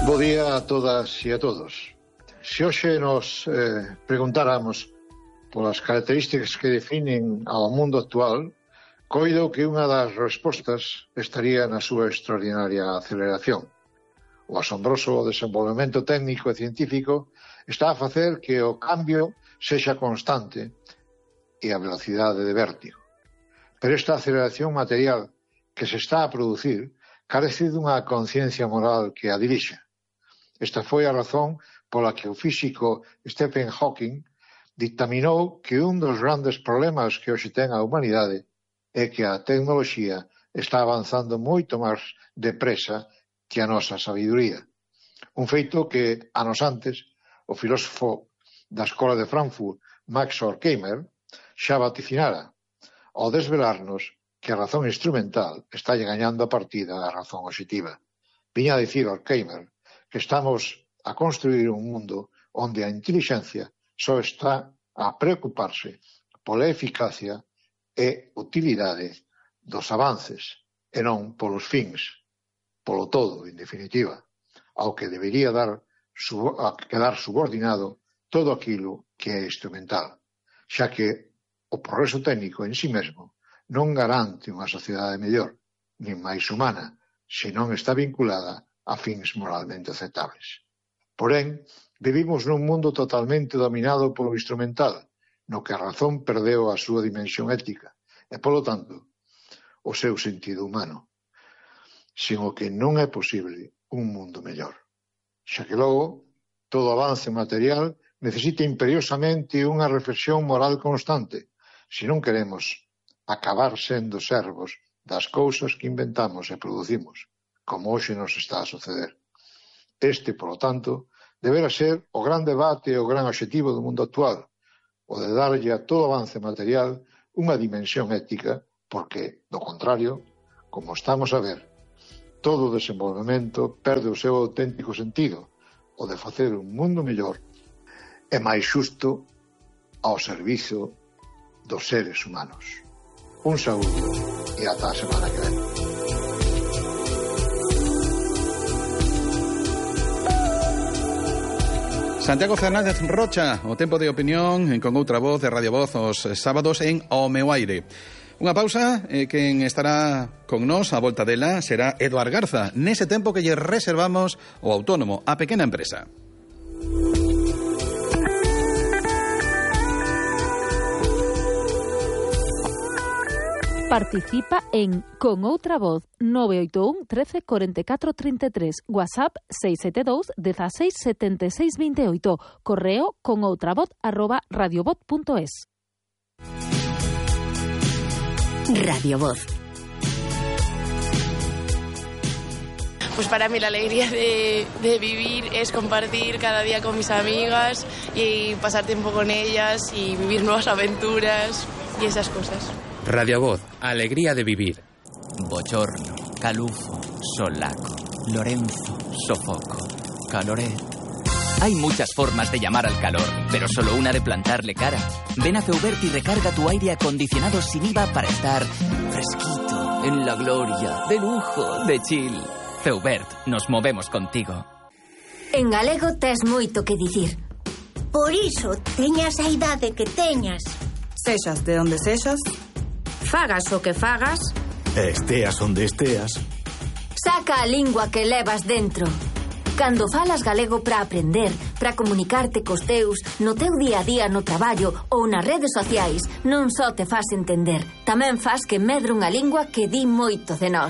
Bo día a todas e a todos. Se hoxe nos preguntáramos polas características que definen ao mundo actual, coido que unha das respostas estaría na súa extraordinaria aceleración. O asombroso desenvolvemento técnico e científico está a facer que o cambio sexa constante e a velocidade de vértigo. Pero esta aceleración material que se está a producir carece dunha conciencia moral que a dirixa. Esta foi a razón pola que o físico Stephen Hawking dictaminou que un dos grandes problemas que hoxe ten a humanidade é que a tecnoloxía está avanzando moito máis depresa que a nosa sabiduría. Un feito que, anos antes, o filósofo da Escola de Frankfurt, Max Horkheimer, xa vaticinara, ao desvelarnos que a razón instrumental está gañando a partida a razón obxectiva. Viña a dicir Horkheimer que estamos a construir un mundo onde a intelixencia só está a preocuparse pola eficacia e utilidade dos avances e non polos fins, polo todo, en definitiva, ao que debería quedar subordinado todo aquilo que é instrumental, xa que o progreso técnico en si mesmo non garante unha sociedade mellor, nin máis humana, se non está vinculada a fins moralmente aceptables. Porén, vivimos nun mundo totalmente dominado polo instrumental, no que a razón perdeu a súa dimensión ética e, polo tanto, o seu sentido humano, sin o que non é posible un mundo mellor. Xa que logo, todo avance material necesita imperiosamente unha reflexión moral constante, se non queremos acabar sendo servos das cousas que inventamos e producimos, como hoxe nos está a suceder. Este, polo tanto, deberá ser o gran debate e o gran obxectivo do mundo actual, o de darlle a todo avance material unha dimensión ética, porque, do contrario, como estamos a ver, todo desenvolvemento perde o seu auténtico sentido, o de facer un mundo mellor e máis xusto ao servizo dos seres humanos. Un saúdo e ata a semana que ven. Santiago Fernández Rocha, o tempo de opinión con outra voz de Radio Voz os sábados en O Meu Aire. Unha pausa, quen estará con nós a volta dela será Eduard Garza, nese tempo que lle reservamos o autónomo, a pequena empresa. Participa en Con Outra Voz 981 13 44 33, WhatsApp 672 16 76 28, correo conoutravoz@radiovoz.es. Radio Voz. Pues para mí la alegría de vivir es compartir cada día con mis amigas y pasar tiempo con ellas y vivir nuevas aventuras y esas cosas. Radio Voz, alegría de vivir. Bochorno, calufo, solaco, Lorenzo, sofoco, caloret. Hay muchas formas de llamar al calor, pero solo una de plantarle cara. Ven a Feubert y recarga tu aire acondicionado sin IVA para estar fresquito, en la gloria, de lujo, de chill. Feubert, nos movemos contigo. En galego tes moito que dicir. Por iso, teñas a idade que teñas. Sexas de onde sexas, fagas o que fagas, esteas onde esteas, saca a lingua que levas dentro. Cando falas galego para aprender, para comunicarte cos teus, no teu día a día no traballo ou nas redes sociais, non só te fas entender, tamén fas que medre unha lingua que di moito de nós.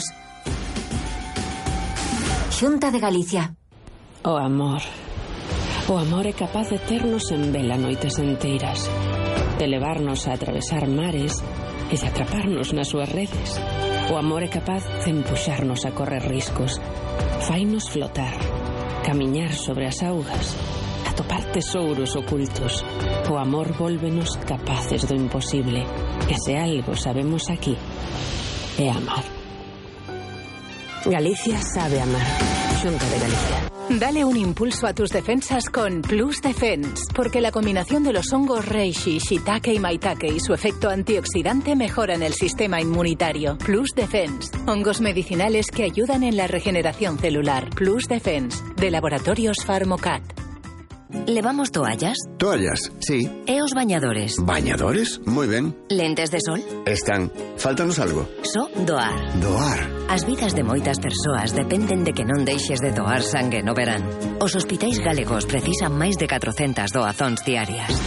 Xunta de Galicia. O amor. O amor é capaz de ternos en vela noites enteiras, de levarnos a atravesar mares e de atraparnos nas súas redes. O amor é capaz de empuxarnos a correr riscos, fainos flotar, camiñar sobre as augas, atopar tesouros ocultos. O amor vólvenos capaces do imposible, e se algo sabemos aquí, é amar. Galicia sabe amar. Xunta de Galicia. Dale un impulso a tus defensas con Plus Defense, porque la combinación de los hongos reishi, shiitake y maitake y su efecto antioxidante mejoran el sistema inmunitario. Plus Defense, hongos medicinales que ayudan en la regeneración celular. Plus Defense, de Laboratorios Pharmocat. ¿Levamos toallas? Toallas, sí. E os bañadores? ¿Bañadores? Muy ben. Lentes de sol? Están. Fáltanos algo. Só doar. Doar. As vidas de moitas persoas dependen de que non deixes de doar sangue no verán. Os hospitais galegos precisan máis de 400 doazóns diarias.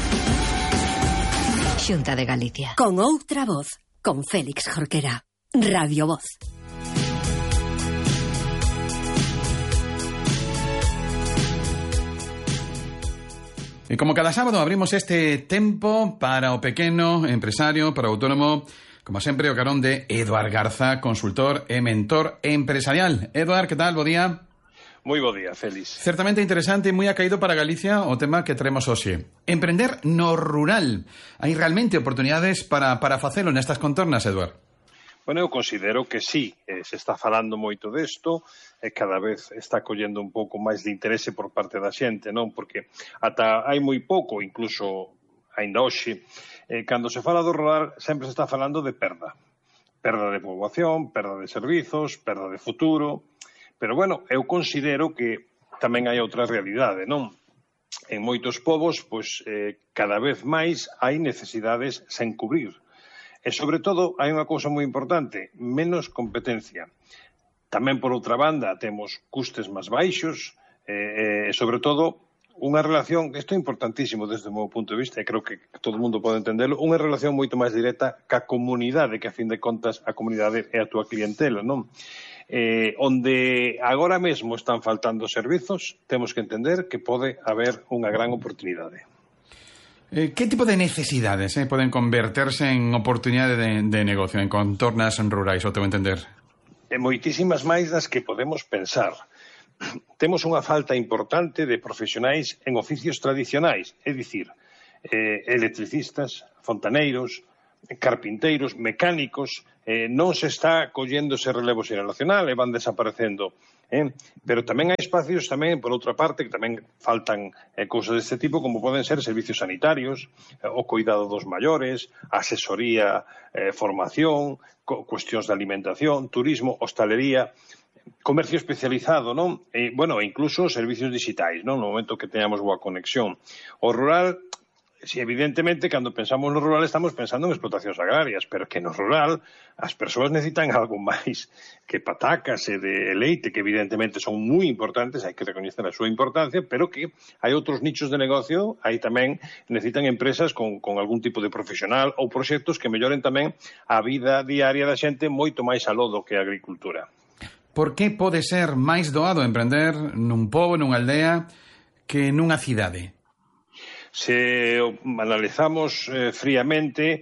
Xunta de Galicia. Con outra voz. Con Félix Jorquera. Radio Voz. E como cada sábado abrimos este tempo para o pequeno empresario, para o autónomo, como sempre o carón de Eduard Garza, consultor e mentor empresarial. Eduard, que tal? Bo día. Moi bo día, Félix. Certamente interesante e moi acaído para Galicia o tema que traemos hoxe. Emprender no rural. Hai realmente oportunidades para facelo nestas contornas, Eduard? Bueno, eu considero que sí, se está falando moito desto e cada vez está collendo un pouco máis de interese por parte da xente, non? Porque ata hai moi pouco, incluso aínda hoxe, cando se fala do rural sempre se está falando de perda. Perda de poboación, perda de servizos, perda de futuro. Pero, bueno, eu considero que tamén hai outra realidade, non? En moitos povos, pois, cada vez máis hai necesidades sen cubrir. E, sobre todo, hai unha cousa moi importante, menos competencia. Tamén, por outra banda, temos custes máis baixos e, sobre todo, unha relación, isto é importantísimo desde o meu punto de vista, e creo que todo o mundo pode entenderlo, unha relación moito máis directa ca comunidade, que a fin de contas a comunidade é a túa clientela, non? Onde agora mesmo están faltando servizos, temos que entender que pode haber unha gran oportunidade. Que tipo de necesidades poden converterse en oportunidade de negocio en contornas rurais, ao teu entender? Moitísimas máis das que podemos pensar. Temos unha falta importante de profesionais en oficios tradicionais, é dicir, electricistas, fontaneiros, carpinteiros, mecánicos, non se está collendo ese relevo xeracional e van desaparecendo. Pero tamén hai espacios, tamén, por outra parte, que tamén faltan cousas deste tipo, como poden ser servicios sanitarios, o cuidado dos maiores, asesoría, formación, cuestións de alimentación, turismo, hostalería, comercio especializado, non? Bueno, incluso servicios digitais, non? No momento que teñamos boa conexión. O rural, si evidentemente, cando pensamos no rural estamos pensando en explotacións agrarias, pero que no rural as persoas necesitan algo máis que patacas e de leite, que evidentemente son moi importantes, hai que recoñecer a súa importancia, pero que hai outros nichos de negocio, aí tamén necesitan empresas con algún tipo de profesional ou proxectos que melloren tamén a vida diaria da xente moito máis aló do que a agricultura. Por que pode ser máis doado emprender nun pobo, nunha aldea, que nunha cidade? Se analizamos fríamente,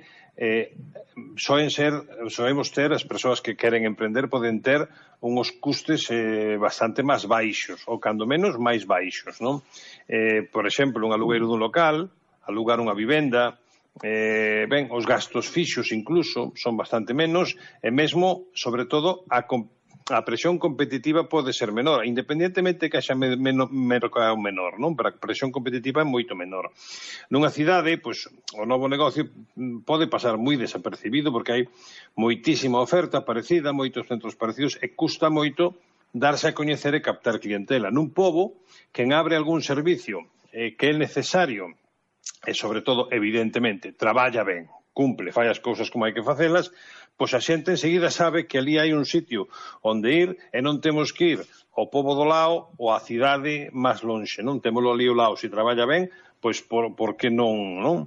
soemos ter, as persoas que queren emprender poden ter uns custes bastante máis baixos, ou cando menos máis baixos, non? Por exemplo, un alugueiro dun local, alugar unha vivenda, ben, os gastos fixos incluso son bastante menos, e mesmo, sobre todo, a presión competitiva pode ser menor, independentemente que haxa mercado menor, non? Pero a presión competitiva é moito menor. Nunha cidade, pois, o novo negocio pode pasar moi desapercibido porque hai moitísima oferta parecida, moitos centros parecidos, e custa moito darse a coñecer e captar clientela. Nun pobo, quen abre algún servicio que é necesario e, sobre todo, evidentemente, traballa ben, cumple, fai as cousas como hai que facelas, pois a xente enseguida sabe que ali hai un sitio onde ir e non temos que ir ao pobo do lado ou á cidade máis lonxe, non? Témolo ali ao lado, se traballa ben, pois por que non?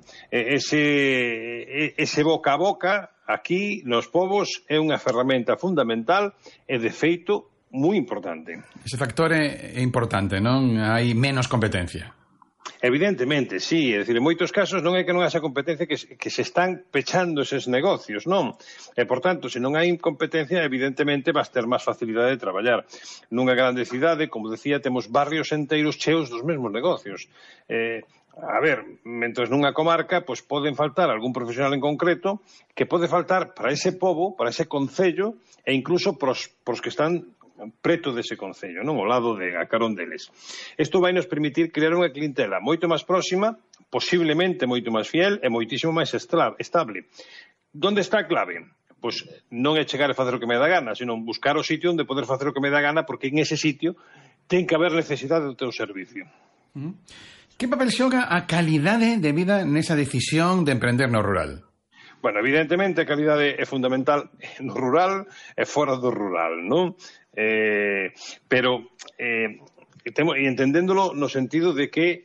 Ese boca a boca aquí nos povos é unha ferramenta fundamental e, de feito, moi importante. Ese factor é importante, non? Hai menos competencia. Evidentemente, sí, é dicir, en moitos casos non é que non haxa competencia, que se están pechando eses negocios, non? E, por tanto, se non hai competencia, evidentemente vas ter máis facilidade de traballar. Nunha grande cidade, como decía, temos barrios enteiros cheos dos mesmos negocios. A ver, mentres nunha comarca, pois poden faltar algún profesional en concreto que pode faltar para ese pobo, para ese concello, e incluso pros que están preto dese concello, non? Ao lado de a carón deles. Isto vai nos permitir crear unha clientela moito máis próxima, posiblemente moito máis fiel e moitísimo máis estable. Donde está a clave? Pois non é chegar a facer o que me dá gana, sino buscar o sitio onde poder facer o que me dá gana, porque en ese sitio ten que haber necesidade do teu servicio. Que papel xoga a calidade de vida nesa decisión de emprender no rural? Bueno, evidentemente a calidade é fundamental no rural e fora do rural, non? Pero entendéndolo no sentido de que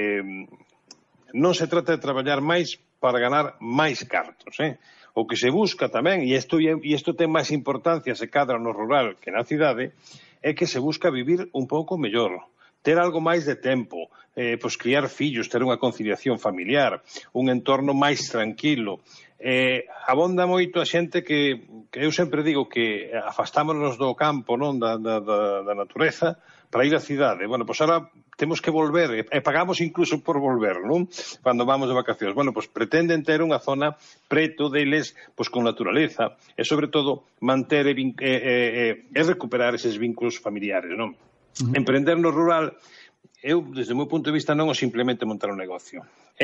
non se trata de traballar máis para ganar máis cartos, O que se busca tamén, e isto ten máis importancia se cadra no rural que na cidade, é que se busca vivir un pouco mellor, ter algo máis de tempo, pois criar fillos, ter unha conciliación familiar, un entorno máis tranquilo. Abonda moito a xente que eu sempre digo que afastámonos do campo, non, da natureza, para ir á cidade. Bueno, pois ahora temos que volver, e pagamos incluso por volver, non? Cando vamos de vacacións. Bueno, pois pretenden ter unha zona preto deles, pois con naturaleza, e sobre todo manter e recuperar eses vínculos familiares, non? Emprender no rural, eu, desde o meu punto de vista, non é simplemente montar un negocio.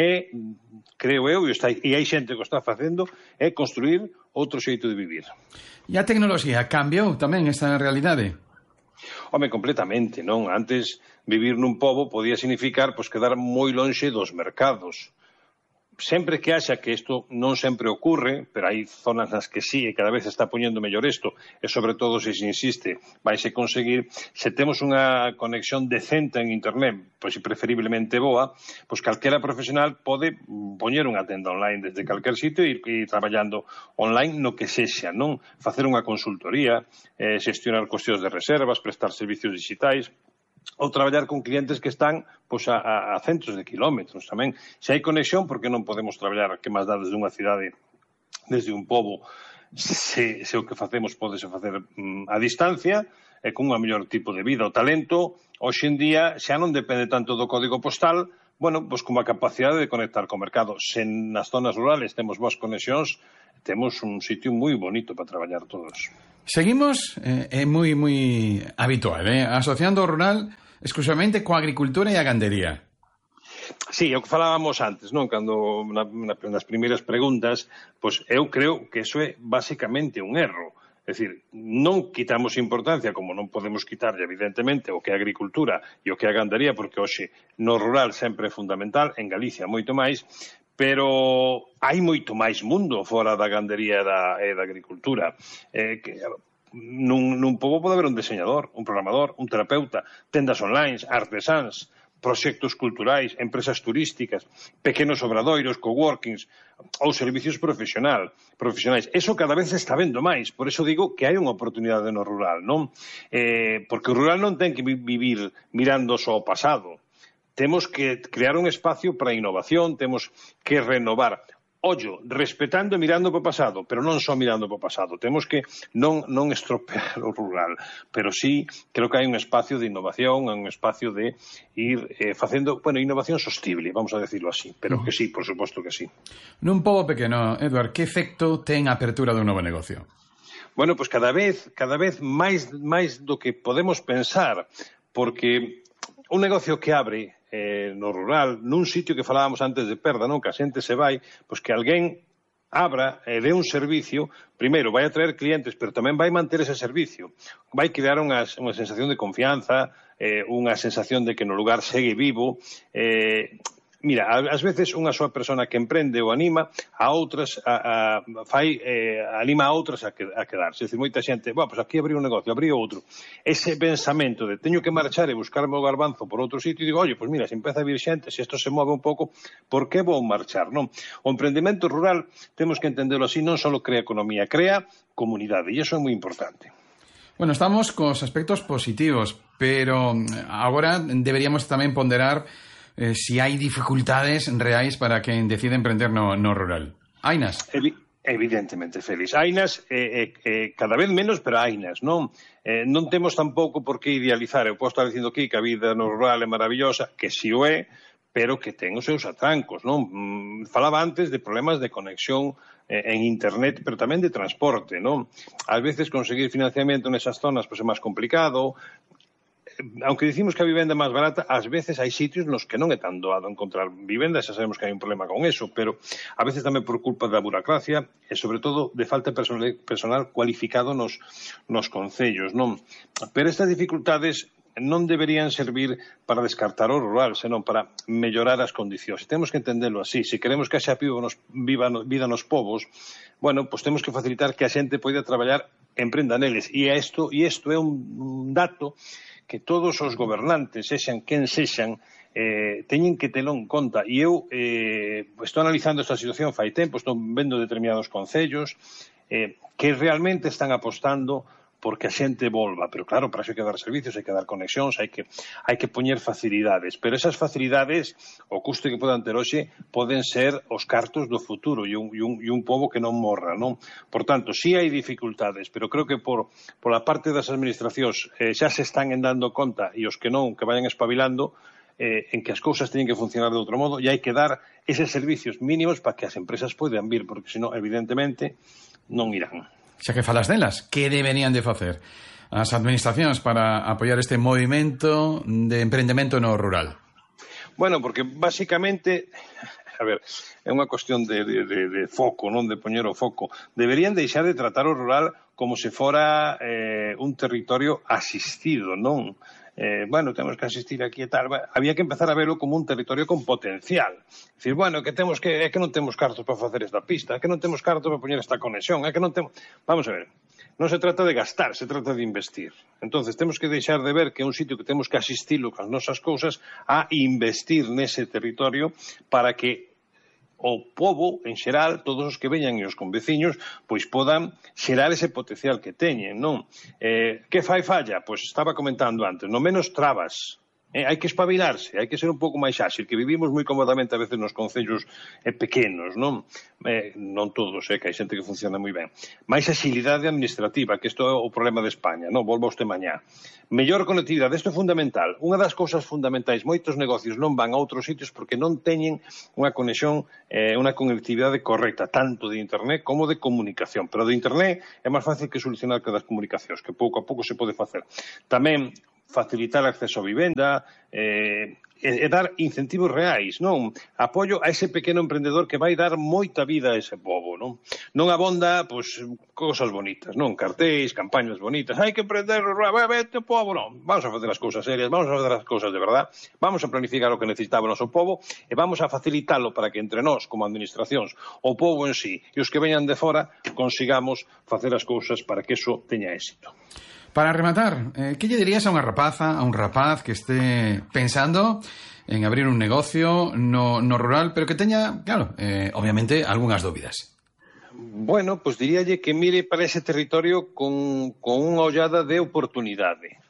Creo eu, e hai xente que o está facendo, é construir outro xeito de vivir. E a tecnoloxía cambiou tamén esta realidade? Home, completamente, non? Antes, vivir nun pobo podía significar pois quedar moi lonxe dos mercados. Sempre que haxa que isto non sempre ocurre, pero hai zonas nas que sí, e cada vez se está poñendo mellor isto, e sobre todo, se insiste, vaise conseguir, se temos unha conexión decente en internet, pois preferiblemente boa, pois calquera profesional pode poñer unha tenda online desde calquer sitio e ir traballando online no que sexa, non? Facer unha consultoría, xestionar cuestións de reservas, prestar servicios digitais, ou traballar con clientes que están pois, a centros de kilómetros tamén. Se hai conexión, porque non podemos traballar que máis dá desde unha cidade, desde un pobo, se o que facemos podese facer a distancia, e con un mellor tipo de vida. O talento, hoxe en día, xa non depende tanto do código postal, bueno, pois como a capacidade de conectar co mercado. Se nas zonas rurales temos boas conexións, temos un sitio moi bonito para traballar todos. Seguimos, é moi habitual, asociando o rural exclusivamente coa agricultura e a gandería. Sí, o que falábamos antes, non? Cando nas primeiras preguntas, pois eu creo que eso é basicamente un erro. É dicir, non quitamos importancia, como non podemos quitarlle, evidentemente, o que é a agricultura e o que é a gandería, porque hoxe no rural sempre é fundamental, en Galicia moito máis, pero hai moito máis mundo fora da gandería e da agricultura. Nun pobo pode haber un diseñador, un programador, un terapeuta, tendas online, artesáns, proxectos culturais, empresas turísticas, pequenos obradoiros, coworkings ou servicios profesionais. Eso cada vez se está vendo máis, por eso digo que hai unha oportunidade no rural, non? Porque o rural non ten que vivir mirando só o pasado. Temos que crear un espacio para a innovación, temos que renovar. Ollo, respetando e mirando para o pasado, pero non só mirando para o pasado. Temos que non estropear o rural, pero sí creo que hai un espacio de innovación, un espacio de ir facendo, innovación sostible, vamos a decirlo así, pero que sí, por suposto que sí. Nun pobo pequeno, Eduard, que efecto ten a apertura dun novo negocio? Bueno, pois cada vez máis do que podemos pensar, porque un negocio que abre no rural, nun sitio que falábamos antes de perda, non? Que a xente se vai, pois que alguén abra e dé un servicio, primeiro vai atraer clientes, pero tamén vai manter ese servicio, vai crear unha sensación de confianza, unha sensación de que no lugar segue vivo. Mira, ás veces unha soa persona que emprende ou anima a outras, anima a outras a quedarse. É dicir, moita xente, pois aquí abrí un negocio, abrí outro. Ese pensamento de teño que marchar e buscarme o garbanzo por outro sitio, e digo, pois mira, se empeza a vir xente, se isto se move un pouco, por que vou marchar, non? O emprendemento rural, temos que entenderlo así, non só crea economía, crea comunidade, e iso é moi importante. Bueno, estamos cos aspectos positivos, pero agora deberíamos tamén ponderar si hai dificultades reais para quen decide emprender no rural. Hainas? Evidentemente, Félix. Hainas, cada vez menos, pero hainas, non? Non temos tampouco por que idealizar. Eu posso estar dicindo aquí que a vida no rural é maravillosa, que si o é, pero que ten os seus atrancos, non? Falaba antes de problemas de conexión en internet, pero tamén de transporte, non? Ás veces conseguir financiamento nesas zonas pois é máis complicado. Aunque dicimos que a vivenda é máis barata, ás veces hai sitios nos que non é tan doado encontrar vivenda, xa sabemos que hai un problema con eso, pero a veces tamén por culpa da burocracia e, sobre todo, de falta de personal cualificado nos concellos, non? Pero estas dificultades non deberían servir para descartar o rural, senón para mellorar as condicións. Temos que entendelo así. Se queremos que haxa vida nos povos, bueno, pois temos que facilitar que a xente poida traballar e emprenda neles. E isto é un dato que todos os gobernantes, sexan quen sexan, teñen que telo en conta. E eu estou analizando esta situación fai tempo, estou vendo determinados concellos que realmente están apostando porque a xente volva, pero claro, para iso hai que dar servicios, hai que dar conexións, hai que poñer facilidades, pero esas facilidades, o custo que podan ter hoxe, poden ser os cartos do futuro e un pobo que non morra, non? Por tanto, sí hai dificultades, pero creo que pola parte das administracións xa se están dando conta e os que non, que vayan espabilando en que as cousas teñen que funcionar de outro modo e hai que dar eses servicios mínimos para que as empresas poidan vir, porque senón, evidentemente, non irán. Xa que falas delas, que deberían de facer as administracións para apoiar este movimento de emprendemento no rural? Bueno, porque basicamente, a ver, é unha cuestión de foco, non de poñer o foco. Deberían deixar de tratar o rural como se fora un territorio asistido, non? Bueno, temos que asistir aquí e tal. Había que empezar a verlo como un territorio con potencial. Dicir, bueno, é que non temos cartos para facer esta pista, é que non temos cartos para poñer esta conexión, é que non temos... Vamos a ver, non se trata de gastar, se trata de investir. Entonces, temos que deixar de ver que é un sitio que temos que asistilo con as nosas cousas a investir nese territorio para que o pobo, en xeral, todos os que veñan e os conveciños, pois podan xerar ese potencial que teñen, non? Que fai falla? Pois estaba comentando antes, no menos trabas. Hai que espabilarse, hai que ser un pouco máis áxil, que vivimos moi cómodamente a veces nos concellos pequenos, non? Non todos, que hai xente que funciona moi ben. Mais axilidade administrativa, que isto é o problema de España, non? Volvo a usted mañá. Mellor conectividade, isto é fundamental. Unha das cousas fundamentais, moitos negocios non van a outros sitios porque non teñen unha conexión, unha conectividade correcta, tanto de internet como de comunicación. Pero de internet é máis fácil que solucionar que das comunicacións, que pouco a pouco se pode facer. Tamén facilitar acceso a vivenda e dar incentivos reais, non? Apoio a ese pequeno emprendedor que vai dar moita vida a ese pobo, non? Non abonda, pois, cousas bonitas, non? Cartéis, campañas bonitas, hai que emprender, vete o pobo, non? Vamos a facer as cousas serias, vamos a facer as cousas de verdad, vamos a planificar o que necesitaba o noso pobo e vamos a facilitalo para que entre nós, como administracións, o pobo en sí e os que veñan de fora, consigamos facer as cousas para que eso teña éxito. Para rematar, que lle dirías a unha rapaza, a un rapaz que este pensando en abrir un negocio no rural, pero que teña, claro, obviamente, algunhas dúbidas? Bueno, pois diríalle que mire para ese territorio con unha ollada de oportunidade.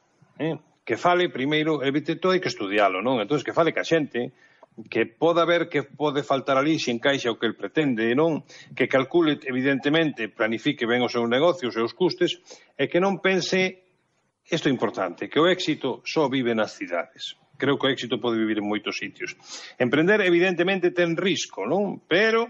Que fale primeiro, evite todo, hai que estudialo, non? Entón, que fale ca xente, que poda ver que pode faltar ali se encaixa o que el pretende, non? Que calcule, evidentemente, planifique ben o seu negocio, os seus custes, e que non pense, isto é importante, que o éxito só vive nas cidades. Creo que o éxito pode vivir en moitos sitios. Emprender, evidentemente, ten risco, non? Pero